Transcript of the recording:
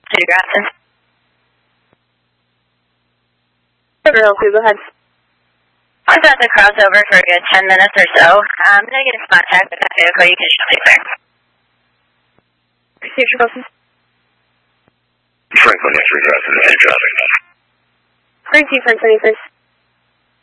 City Grafton. Real quick, go ahead. I was about to cross over for a good 10 minutes or so. I'm going to get a spot check with that vehicle. You can show me there. Future buses. Franklin, yes, Grafton, head traffic. Frankie, Franklin, please.